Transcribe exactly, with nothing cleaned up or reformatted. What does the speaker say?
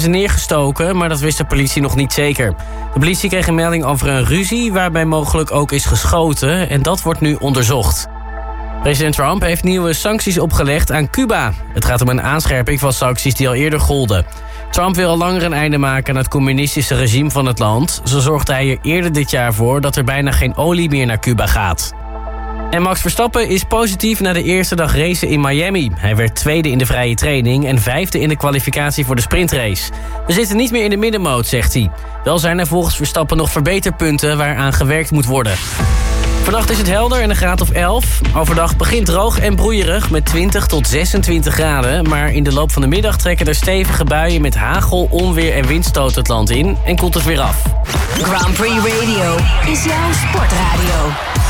is neergestoken, maar dat wist de politie nog niet zeker. De politie kreeg een melding over een ruzie waarbij mogelijk ook is geschoten en dat wordt nu onderzocht. President Trump heeft nieuwe sancties opgelegd aan Cuba. Het gaat om een aanscherping van sancties die al eerder golden. Trump wil al langer een einde maken aan het communistische regime van het land. Zo zorgde hij er eerder dit jaar voor dat er bijna geen olie meer naar Cuba gaat. En Max Verstappen is positief na de eerste dag racen in Miami. Hij werd tweede in de vrije training en vijfde in de kwalificatie voor de sprintrace. We zitten niet meer in de middenmoot, zegt hij. Wel zijn er volgens Verstappen nog verbeterpunten waaraan gewerkt moet worden. Vannacht is het helder en een graad of elf. Overdag begint droog en broeierig met twintig tot zesentwintig graden. Maar in de loop van de middag trekken er stevige buien met hagel, onweer en windstoot het land in. En koelt het weer af. Grand Prix Radio is jouw sportradio.